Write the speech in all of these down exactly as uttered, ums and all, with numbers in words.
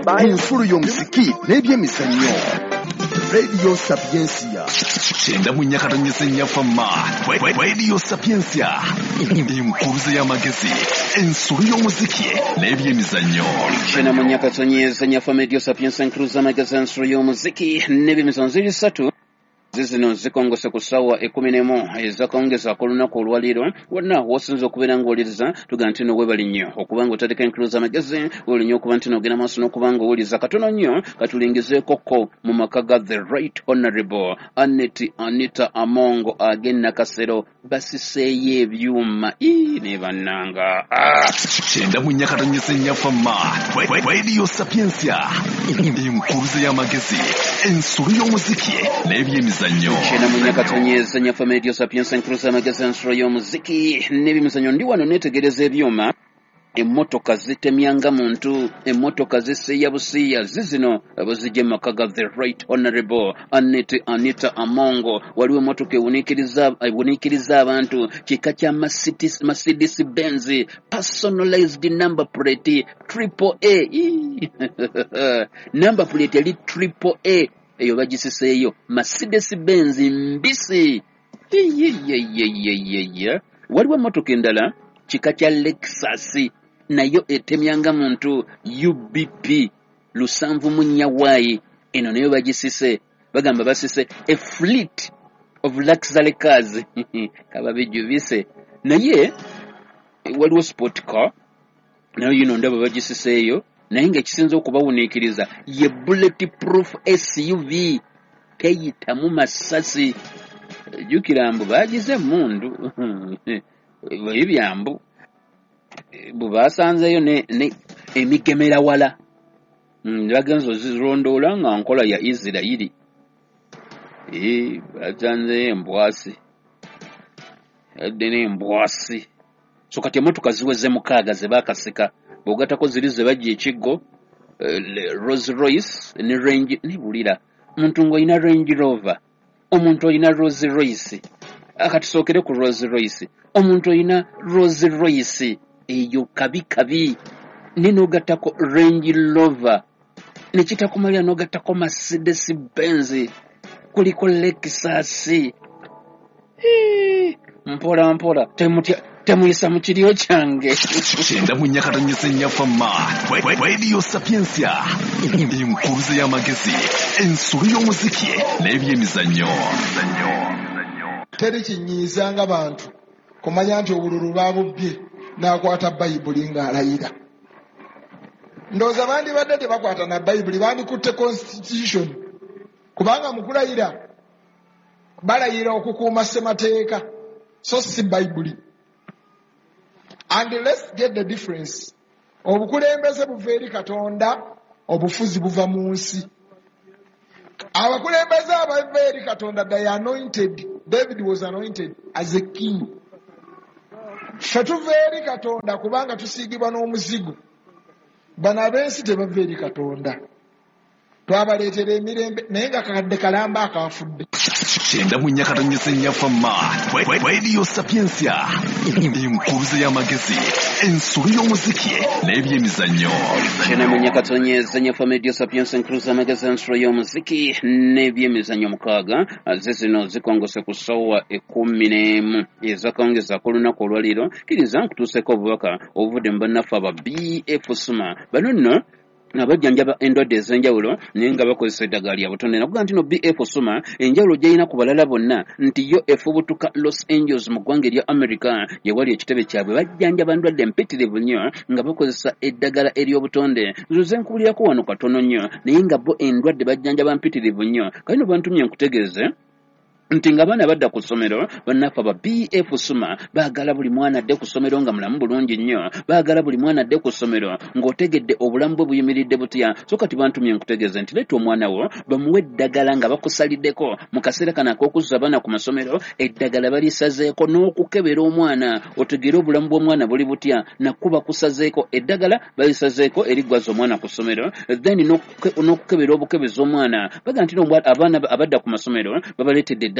ensulu y'omuziki n'ebyemizannyo. Radio Sapientia. Chenda munyakatonyese nyafama. Radio Sapientia. Imkuruze ya magezi. Ensulu y'omuziki n'ebyemizannyo. Chenda munyakatonyese nyafama Radio Sapientia nkruza magezi ensulu y'omuziki n'ebyemizannyo bisatu. Zizino zikongose kusawa ekumi n'emu ezakongeza ku lunaku olwaliro wonna wosinza okubeera ng'owuliriza tuga nti no webali nnyo okuba ng'otandika enkuluza amagezi woli nnyo okuba nti n'ogenda maaso n'okuba ng'owuliriza katono nnyo katulingizeekoko mu maka ga the right honorable Annette Anita Amongo agenda Kasero basiseeyo ebyuma ii ne bannanga Chenda munyakatonyese nyafama Radio Sapientia imkuruze y'amagezi ensulu y'omuziki n'ebyemizannyo. Chena munyakatonyeze nyafama Radio Sapientia nkruza amagezi ensulu y'omuziki n'ebyemizannyo ndi wano neetegereza ebyuma. Emmotoka zitemyanga muntu, emmotoka ziseeya busiya zizino abazije makaga the right honorable Annette Anita Amongo waliwo emmotoka ewunikiriza ewunikiriza abantu kika kya Mercedes Mercedes Benz personalized number plate triple A number plate eli triple A eyo bagisiseeyo Mercedes Benz mbisi waliwo emmotoka endala kika kya Lexus nayo etemyanga muntu U B P lusanvu munyawai eno nayo bagisise bagamba basise a fleet of luxury cars kababijubise naye waliwo sport car nayo yino ndaba bagisiseeyo naye ng'ekisinza okubawuniikiriza ye bulletproof S U V teyitamu masasi jukira mbu bagize mundu ebyambu bubasanzeyo ne, ne emigemera wala bagenzo zirondoola nga nkola ya Isirayiri eh batanze embwasi adde n'embwasi so kati emotoka ziweze mukaaga ze bakasika bogatako ziri ze bajje ekiggo uh, Rolls Royce ne Range ne bulira muntu ngo ina Range Rover omuntu ina Rolls Royce akatusokere ku Rolls Royce omuntu ina Rolls Royce eyo kabi kabi nino gatako Range Rover nekitakumalya no gatako Mercedes Benz kuliko Lexus mpola mpola temutya temuyisa mu kiriyo kyange Chenda munyakatonyese nyafama Radio Sapientia imkuruze y'amagezi ensulu y'omuziki n'ebyemizannyo. Teri kinyiiza ng'abantu kumanya nti obululu babubbye n'akwata Bayibuli ng'alayira. Ndowooza bandi badde tebakwata na Bayibuli bandikutte constitution kubanga mu kulayira balayira okukuuma ssemateeka so si Bayibuli. And let's get the difference. Obukulembeze buva eri Katonda, obufuzi buva mu nsi. Abakulembeze abava eri Katonda, they are anointed. David was anointed as a king. Ffe tuva eri Katonda kubanga tusiigibwa n'omuzigo. Bano ab'ensi tebava eri Katonda. Twabaleetera emirembe naye nga kadde kalamba akaafudde. Chenda munyakatonyese nyafama Radio Sapientia imkuruze y'amagezi ensulu y'omuziki n'ebyemizannyo. Chenda munyakatonyese nyafama Radio Sapientia nkruza amagezi ensulu y'omuziki n'ebyemizannyo mukaaga zizino zikongose ku ssawa ekumi n'emu ezakongeza ku lunaku olwaliro kiriza nkutuuseko obubaka obuvudde mu bannaffe aba B F Suma bano nno abajjanjaba endwadde ez'enjawulo naye nga bakozesa eddagala lya butonde nakuga nti no B F Suma enjawulo gy'alina ku balala bonna nti yo efubutuka Los Angeles mu ggwanga erya America yewali ekitebe kyabwe bajjanjaba endwadde mpitirivu nnyo nga bakozesa eddagala ery'obutonde nzuze nkubulirako wano katono nnyo naye nga bo endwadde bajjanjaba mpitirivu nnyo kalino bantumye nkutegeeze nti nga baana badda ku ssomero bannaffe aba B F Suma baagala buli mwana adde ku ssomero nga mulamu bulungi nnyo baagala buli mwana adde ku ssomero ng'otegedde obulamu bwe buyimiridde butya so kati bantumye nkutegeeze nti leeta omwana wo bamuwe eddagala nga bakusaliddeko mu kaseera kano ak'okuzza abaana ku masomero eddagala balisazeeko n'okukebera omwana otegere obulamu bw'omwana buli butya nakuba kusazeeko eddagala balisazeeko eriggwaza omwana ku ssomero then n'okukebera obukebezi omwana baga nti abaana abadda ku masomero babaleetedde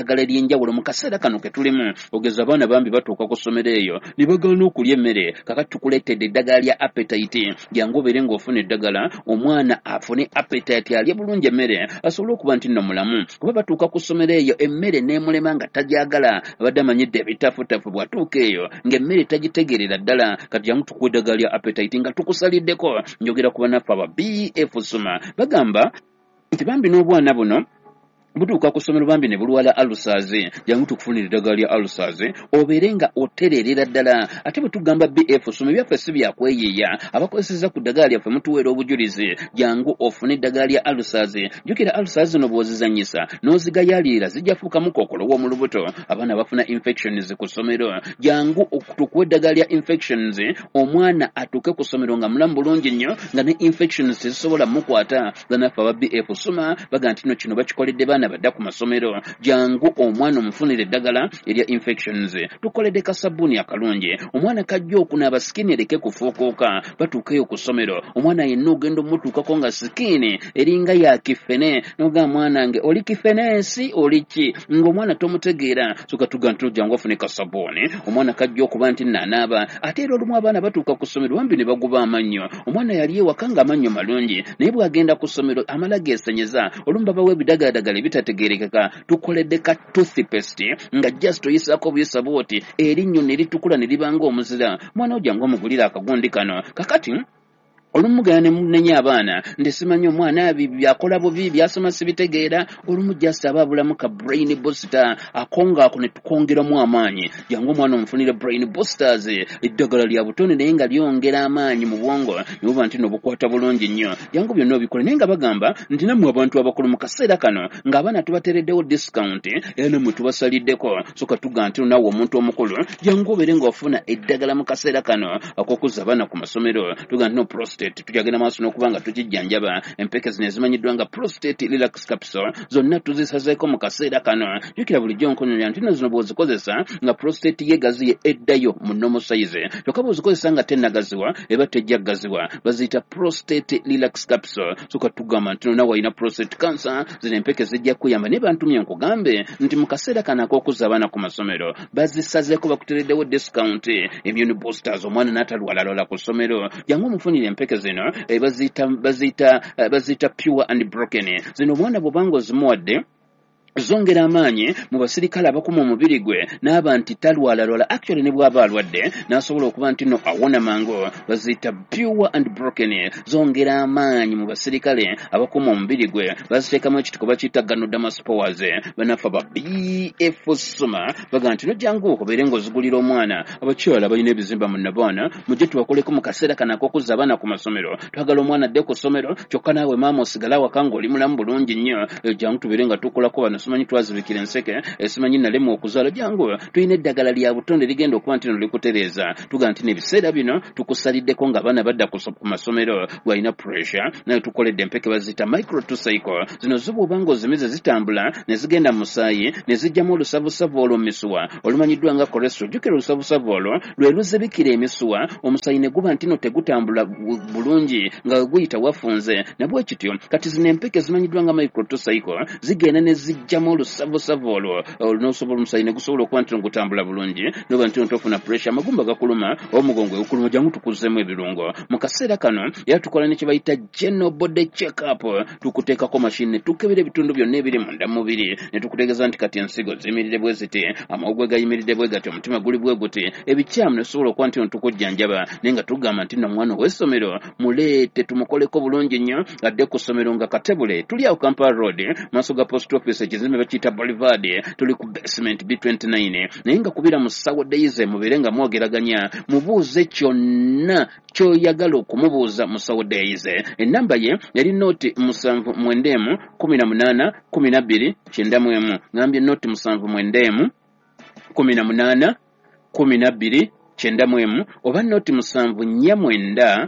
eddagala ery'enjawulo mu kaseera kano ke tulimu. Ogeza abaana bambi batuuka ku ssomero eyo ne bagaana okulya emmere, kakati tukuleetedde eddagala lya appetite. Jangu obeere ng'ofuna eddagala omwana afune appetite, alye bulungi emmere asobole okuba nti nno mulamu. Kuba batuuka ku ssomero eyo emmere n'emulema nga tagyagala, abadde amanyidde ebitafutafu bw'atuuka eyo ng'emmere tagitegeerera ddala. Kati jangu tukuwa eddagala lya appetite nga tukusaliddeko. Njogera ku bannaffe aba B F Suma bagamba nti bambi n'obwana buno butuuka ku ssomero bambi ne bulwala ulcers. Jangu tukufunira eddagala lya ulcers obeere nga otererera ddala. Ate bwe tugamba B F Suma byaffe si byakweyiiya, abakozeseza ku ddagala lyaffe mutuweera obujulizi. Jangu ofune eddagala lya ulcers. Jjukira ulcers zino bw'ozizannyisa n'ozigayaalirira zijja fuukamu kookolo w'omu lubuto, abaana bafuna infections ku ssomero. Jangu tukuwe eddagala lya infections, omwana atuuke ku ssomero nga mulamu bulungi nnyo nga ne infections tezisobola mukwata. Bannaffe aba B F Suma baga nti nno kino bakikoledde baana badda ku masomero. Jangu omwana omufunire eddagala erya infections. Tukoledde kasabbuuni akalungi, omwana kajja okunaaba sikini ereke kufuukuuka. Batuukeyo ku ssomero omwana yenna ogenda omutuukako nga sikini eringa ya kifene, n'ogamba mwana nge oli kifenensi oli ki, ng'omwana tomutegeera. Soka tuga nti jangu ofune kasabbuuni, omwana kajja okuba nti nanaaba. Ate era olumu abaana batuuka ku ssomero bambi ne baguba amannyo. Omwana yali ewaka nga amannyo malungi, naye bw'agenda ku ssomero amala geesenyeza. Olumu babawa ebidagaladagala ebitategeerekeka. Tukoledde ka toothpaste nga just oyisaako buyisa bwoti erinnyo ne litukula ne libanga omuzira. Mwana wo jangu omugulira akagundi kano. Kakati olumu gana ne munenya abaana ndesimanyi omwana abi byakola bubi byasoma sibitegeera. Olumu just aba abulamu ka brain booster akonga ako ne tukongeramu amaanyi. Jangu omwana omufunire brain boosters, eddagala lya butone naye nga lyongera amaanyi mu bwongo nibuba nti nobukwata bulungi nnyo. Jangu byonna obikola naye nga bagamba nti nammwe abantu abakulu mu kaseera kano ng'abaana tubateereddewo discount era nammwe tubasaliddeko. Soka tuga nti nawe omuntu omukulu jangu obeere ng'ofuna eddagala mu kaseera kano ak'okuzza abaana ku masomero. Tuga nti no prostate tujagenda maaso n'okuba nga tukijjanjaba. Empeke zino ezimanyiddwa nga prostate relax capsule zonna tuzisazeeko mu kaseera kano. Jjukira bulijjo nkonyolera nti no zino bw'ozikozesa nga prostate yegaziye eddayo mu normal size, kyokka bw'ozikozesa nga tennagaziwa eba tejja gaziwa. Baziyita prostate relax capsule. Soka tugamba nti nawe alina prostate cancer, zino empeke zijja kuyamba. Naye bantumye nkugambe nti mu kaseera kano ak'okuzza abaana ku masomero bazisazeeko bakuteereddewo discount immune boosters, omwana n'atalwalalwala ku ssomero. Jangu omufunire empeke zino baziyita baziyita baziyita pure and broken. Zino omwana bw'obanga ozimuwadde zongera amaanyi mu basirikale abakuma omubiri gwe n'aba nti talwalalwala. Actually ne bw'aba alwadde n'asobola okuba nti no awona mangu. Baziyita pure and broken, zongera amaanyi mu basirikale abakuma omubiri gwe. Baziteekamu ekitiko bakiyita ganodamas powers. Bannaffe aba B F Suma baga nti no jangu obeere ng'ozigulira omwana. Abakyala balina ebizimba mu Nabwana mujje tubakoleko mu kaseera kano ak'okuzza abaana ku masomero. Twagala omwana adde ku ssomero kyokka naawe maama osigala awaka ng'oli mulamu bulungi nnyo. Jangu tubeere nga tukolako bano. Simanyi twazibikira enseke, simanyi nalemwa okuzaala. Jangu tulina eddagala lya butonde ligenda okuba nti no likutereeza. Tuga nti n'ebiseera bino tukusaliddeko ng'abaana badda ku masomero gwalina pressure, naye tukoledde empeke baziyita micro two cycle. Zino zibuuba ng'ozimize zitambula ne zigenda mu musaayi ne zijjamu olusavusavu olwo mu misuwa olumanyiddwa nga cholesterol. Jjukira olusavusavu olwo lwe luzibikira emisuwa, omusaayi ne guba nti no tegutambula bulungi nga guyita wafunze. Nabwe kityo kati zino empeke zimanyiddwa nga micro two cycle zigenda ne zijja mu olusavusavu olwo n'osobola omusaayi ne gusobola okuba nti gutambula bulungi noba nti tofuna pressure, amagumba gakuluma omugongo gukuluma. Jangu tukuzzemu ebirungo mu kaseera kano. Era tukola ne kye bayita general body check up. Tukuteekako mashini ne tukebera ebitundu byonna ebiri munda mu mubiri ne tukutegeeza nti kati ensigo ziyimirire bwe ziti, amawugwe gayimiridde bwe gati, omutima guli bwe guti, ebikyamu ne tusobola okuba nti tukujjanjaba. Naye nga tugamba nti no omwana ow'essomero muleete tumukoleko bulungi nnyo adde ku ssomero nga katebule. Tuli awo Kampala Road maaso ga post office, ekizimbe bakiyita Boulevard, tuli ku basement B twenty-nine. Naye nga kubira mu Sawa Days mubeere nga mwogeraganya, mubuuze kyonna ky'oyagala okumubuuza mu Sawa Days. Ennamba ye yali nooti musanvu mwendemu kumi na munaana kumi na bbiri kyenda mu emu. Ngambye nooti musanvu mwendemu kumi na munaana kumi na bbiri kyenda mu emu, oba nooti musanvu nnya mwenda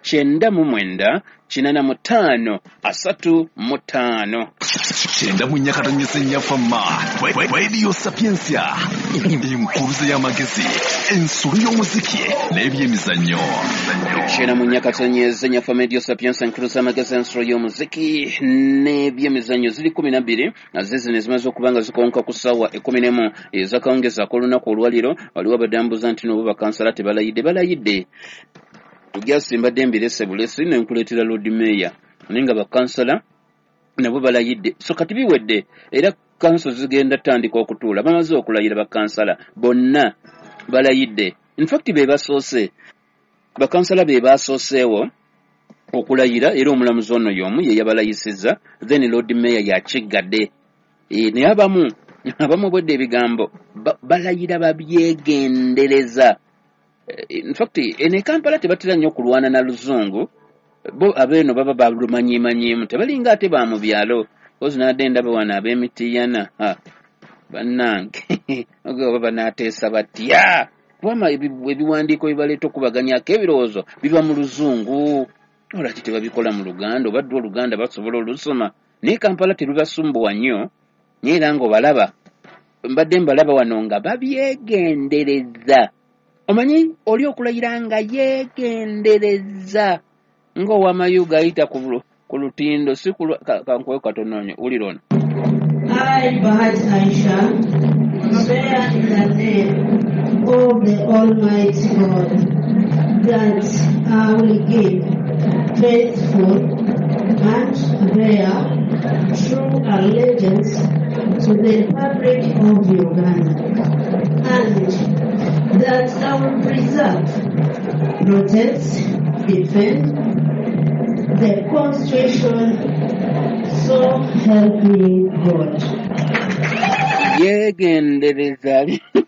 kyenda mu mwenda kinana mu ttaano asatu mu ttaano. Kyenda mu nnyakatanyisa ennyafamma Radio Sapiensia enkuluze y'amagezi ensulu y'omuziki n'ebyemizannyo. Kyenda mu nnyakatanyisa ennyafamma Radio Sapiensia enkuluze y'amagezi ensulu y'omuziki n'ebyemizannyo ziri kumi na bbiri nazo zino zimaze okuba nga zikonka ku ssaawa ekkumi n'emu ez'akawungeezi ak'olunaku olwaliro. Waliwo abadambuza nti n'obo bakansala tebalayidde balayidde. Tujasi mbadde mbirese bulesi nenkuleetera Lord Mayor naye nga bakansala nabo balayidde. So kati biwedde era kanso zigenda tandika okutuula bamaze okulayira bakansala bonna balayidde. In fact be basoose bakansala be basooseewo okulayira era omulamuzi ono y'omu ye yabalayisizza then Lord Mayor yakiggadde. E, naye abamu abamu bwedde ebigambo ba, balayira babyegendereza. In fact ene Kampala tebatera nnyo kulwana na luzungu bo abeeno baba balumanyimanyimu tebalinga ate ba mu byalo kozi nadde ndaba wana ab'emitiyana ha bannange ogo baba n'ateesa batya kubama ebiwandiiko bibaleeta okubaganyako ebirowoozo biba mu luzungu olwaki tebabikola mu Luganda obadde Oluganda basobola olusoma naye Kampala terubasumbuwa nnyo naye era ng'obalaba mbadde mbalaba wano nga babyegendereza. Omanyi oli okulayira nga yeegendereza ng'owamayuga ayita ku lutindo si kankuwe katonoonyo wulira ono. I, Bahati Aisha, swear in the name of the Almighty God that I will give faithful and real true allegiance to the Republic of Uganda, and that I will preserve, protect, defend the Constitution, so help me God. Yegendereza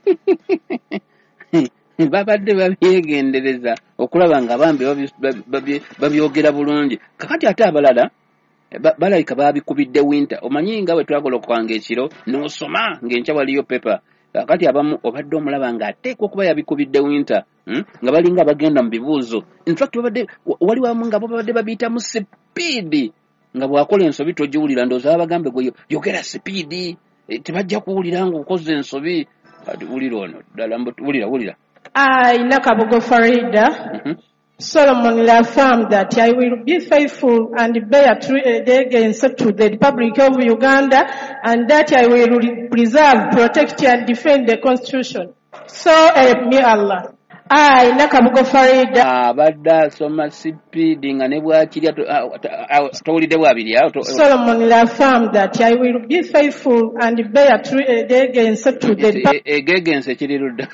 babadde babyegendereza okulaba nga bambi babyogera bulungi. Kakati ate abalala balayika babikubidde winter. Omanyi nga bwe twagolokwanga ekiro n'osoma ng'enkya waliyo pepa. Kakati abamu obadde omulaba ng'ateekwa okuba yabikubidde winter hmm? nga balinga bagenda mu bibuuzo. In fact babadde wali wamu nga bo babadde babiyita mu sipiidi nga bw'akola ensobi togiwulira ndowooza babagambe gwe yogera sipiidi e, tebajja kuwulira ng'okoze ensobi. Kati wulira ono ddala wulira wulira. I, Nakabogo Farida, mm-hmm. solemnly affirm that I will be faithful and bear true allegiance to the Republic of Uganda, and that I will preserve, protect, and defend the Constitution. So help me Allah. I, Nakabogo Farida, abadde asoma sipiidi nga ne bwakiri towulidde bwabiri awo. Solemnly affirm that I will be faithful and bear true allegiance to the Republic. Egegense ekiri ludda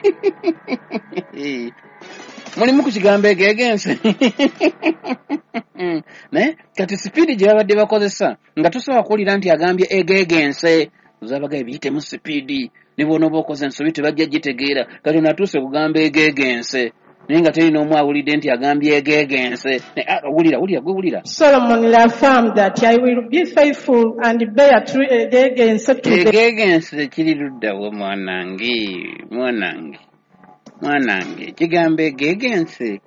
mulimu ku kigambo egegense naye kati sipiidi gye babadde bakozesa nga tosobola kuwulira nti agambye egegense ozabagaye biyitemu sipiidi ne bw'onooba okoze ensobi tebajja gitegeera. Kati onatuuse kugamba egegense naye nga teri n'omu awulidde nti agambye egegense. Wulira wulira gwe wulira. Solemnly affirm that I will be faithful and bear true allegiance to the egegense kiri luddawo mwanange mwanange mwanange kigambo egegense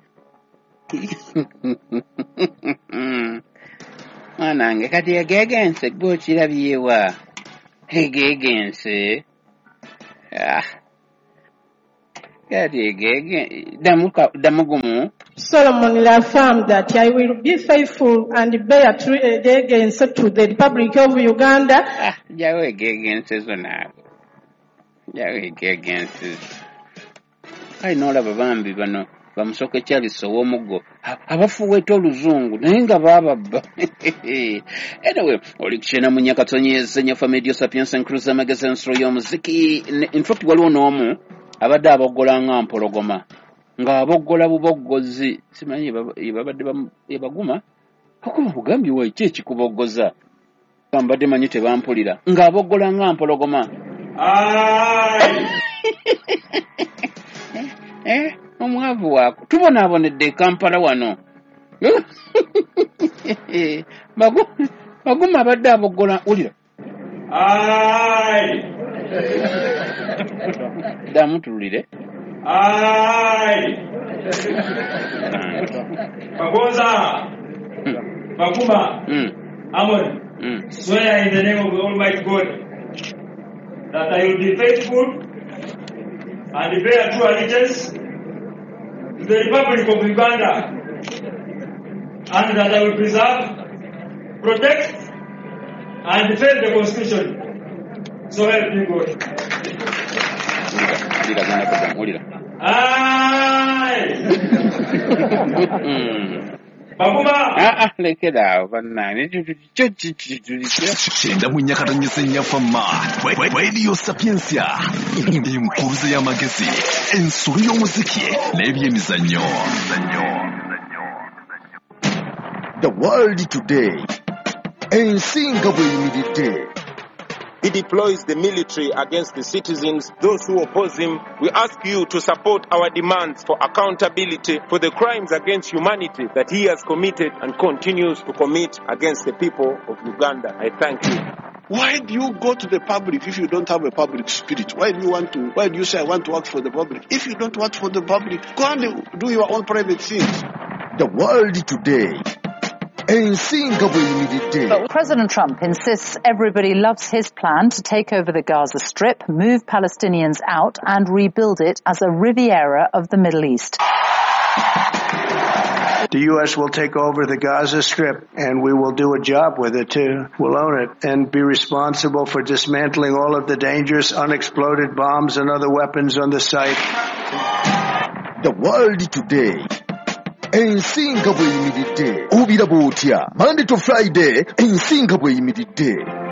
mwanange kati egegense gwe okirabyewa egegense ah kati egege damugumu. Solemnly affirm that I will be faithful and bear true allegiance to the Republic of Uganda. Ah, jawe egegense zona jawe egegense ai n'olaba bambi bano bamusoke Charles ow'omuggo abafuweeta oluzungu naye nga baababba. Anyway, oli kukyena mu nnyakatonyeza ennyafamma Radio Sapiensia enkuluze y'amagezi ensolo y'omuziki. In fact waliwo n'omu abadde aboggola nga mpologoma nga aboggola buboggozi simanyi babadde baguma okuba bugambye wa ki ekikuboggoza mbadde manyi tebampulira nga aboggola nga mpologoma. Eh, omwavu waako tubonaabonedde Kampala wano baguma abadde aboggola wulira damutulire Bagoza, Bakuma, Mm. Amon, Mm. swear in the name of the Almighty God that I will be faithful and bear true allegiance to the Republic of Uganda, and that I will preserve, protect, and defend the Constitution. So help me God. Mulira gana kuda mulira. Aye. Bakuma. Ah ah lekera abanani. Chenda munyakatanyisa nyafama. Radio Sapiensia. Impuruza y'amagezi. Ensuru y'omuziki n'ebyemizannyo. The world today. Ensinga bweyimiridde. He deploys the military against the citizens, those who oppose him. We ask you to support our demands for accountability for the crimes against humanity that he has committed and continues to commit against the people of Uganda. I thank you. Why do you go to the public if you don't have a public spirit? Why do you want to, why do you say I want to work for the public? If you don't work for the public, go and do your own private things. The world today. But President Trump insists everybody loves his plan to take over the Gaza Strip, move Palestinians out, and rebuild it as a Riviera of the Middle East. The U S will take over the Gaza Strip, and we will do a job with it, too. We'll own it and be responsible for dismantling all of the dangerous unexploded bombs and other weapons on the site. The world today. Ensinga bweyimiridde. Obira bw'otya. Monday to Friday, ensinga bweyimiridde.